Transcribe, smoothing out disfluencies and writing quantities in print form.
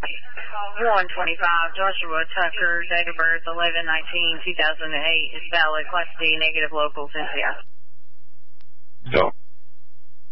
125, Joshua Tucker, date of birth 11/19/2008, is valid, Class D, negative local, Cynthia. So.